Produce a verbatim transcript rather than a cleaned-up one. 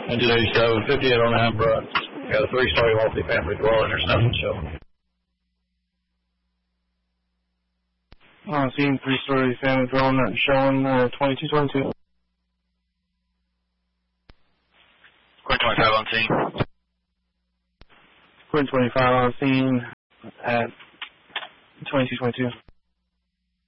Engine eighty-seven, fifty-eight oh nine Brunt. Got a three-story multi-family dwelling. There's nothing showing. Uh, seeing three-story family dwelling, not showing, uh, twenty-two twenty-two. Quinn twenty-five on scene. Quinn twenty-five on scene at twenty-two twenty-two.